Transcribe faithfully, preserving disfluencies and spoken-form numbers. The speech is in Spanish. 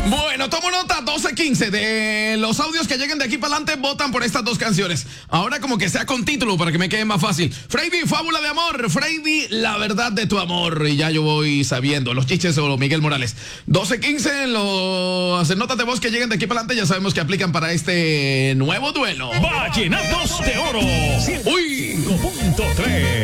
Bueno, tomo nota, doce quince. De los audios que lleguen de aquí para adelante, votan por estas dos canciones. Ahora como que sea con título para que me quede más fácil. Freddy, Fábula de Amor. Freddy, La Verdad de tu Amor. Y ya yo voy sabiendo. Los Chiches o Miguel Morales. doce quince, los notas de voz que lleguen de aquí para adelante ya sabemos que aplican para este nuevo duelo. Vallenatos de Oro. Uy. cinco punto tres.